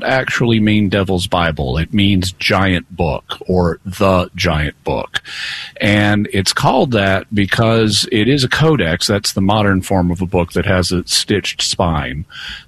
actually mean Devil's Bible. It means giant book or the giant book. And it's called that because it is a codex. That's the modern form of a book that has a stitched spine,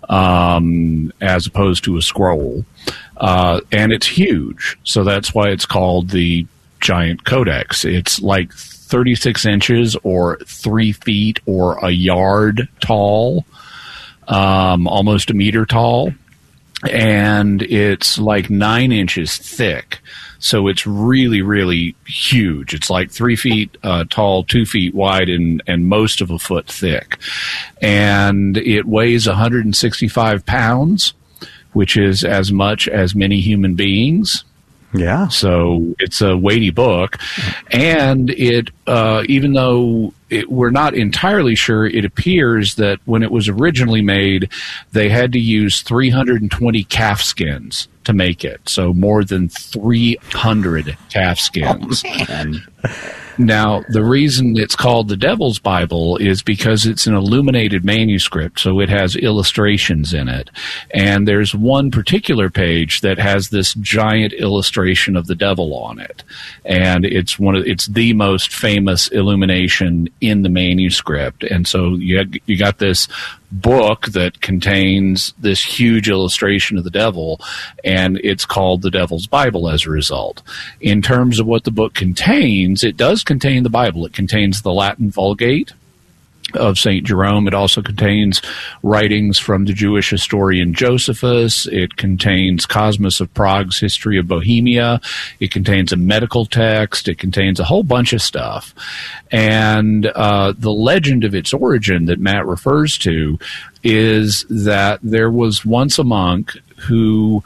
as opposed to a scroll. And it's huge. So that's why it's called the giant codex. It's like 36 inches or 3 feet or a yard tall, almost a meter tall. And it's like 9 inches thick. So it's really, really huge. It's like 3 feet tall, 2 feet wide, and most of a foot thick. And it weighs 165 pounds, which is as much as many human beings. Yeah. So it's a weighty book. And it, even though we're not entirely sure, it appears that when it was originally made, they had to use 320 calf skins to make it. So more than 300 calf skins. Oh, man. Now, the reason it's called the Devil's Bible is because it's an illuminated manuscript, so it has illustrations in it. And there's one particular page that has this giant illustration of the devil on it. And it's the most famous illumination in the manuscript. And so you got this book that contains this huge illustration of the devil, and it's called the Devil's Bible as a result. In terms of what the book contains, it does contain the Bible. It contains the Latin Vulgate of St. Jerome. It also contains writings from the Jewish historian Josephus. It contains Cosmas of Prague's History of Bohemia. It contains a medical text. It contains a whole bunch of stuff. And the legend of its origin that Matt refers to is that there was once a monk who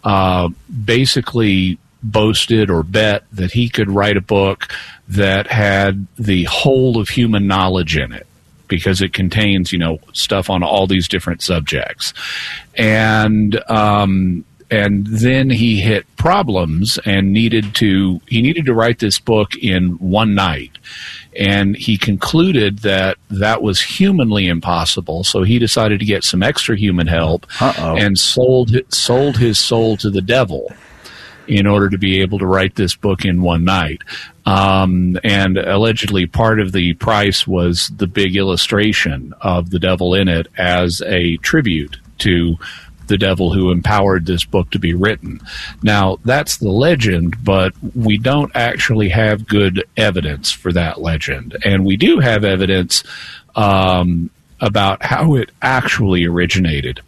basically boasted or bet that he could write a book that had the whole of human knowledge in it, because it contains, stuff on all these different subjects. And then he hit problems and needed to write this book in one night. And he concluded that was humanly impossible, so he decided to get some extra human help and sold his soul to the devil in order to be able to write this book in one night. And allegedly part of the price was the big illustration of the devil in it as a tribute to the devil who empowered this book to be written. Now, that's the legend, but we don't actually have good evidence for that legend. And we do have evidence about how it actually originated.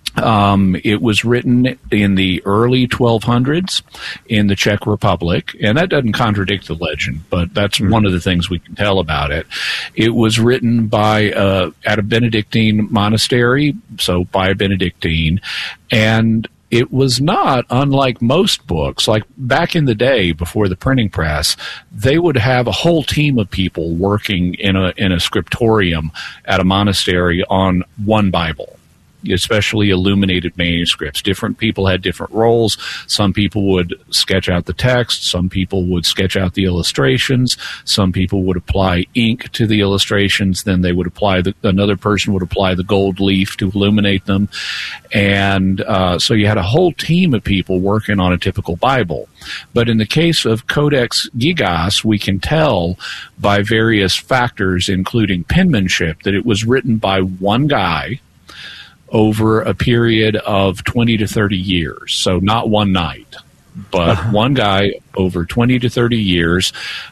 It was written in the early 1200s in the Czech Republic, and that doesn't contradict the legend, but that's one of the things we can tell about it. It was written at a Benedictine monastery, so by a Benedictine, and it was not unlike most books. Like back in the day before the printing press, they would have a whole team of people working in a scriptorium at a monastery on one Bible, especially illuminated manuscripts. Different people had different roles. Some people would sketch out the text. Some people would sketch out the illustrations. Some people would apply ink to the illustrations. Then they would another person would apply the gold leaf to illuminate them. And so you had a whole team of people working on a typical Bible. But in the case of Codex Gigas, we can tell by various factors, including penmanship, that it was written by one guy over a period of 20 to 30 years. So not one night, but one guy over 20 to 30 years.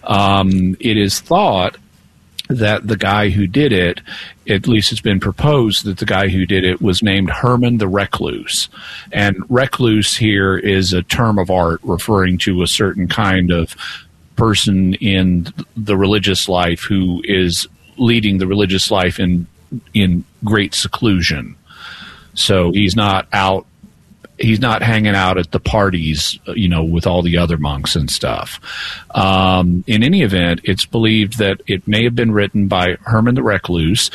It is thought that the guy who did it, at least it's been proposed that the guy who did it was named Herman the Recluse. And recluse here is a term of art referring to a certain kind of person in the religious life who is leading the religious life in great seclusion. So he's not hanging out at the parties, with all the other monks and stuff. In any event, it's believed that it may have been written by Herman the Recluse.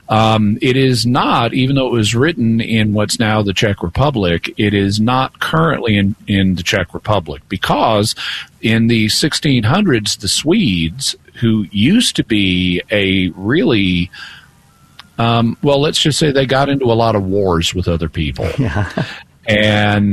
It is not, even though it was written in what's now the Czech Republic, it is not currently in the Czech Republic, because in the 1600s, the Swedes, who used to be a really... let's just say they got into a lot of wars with other people. Yeah. And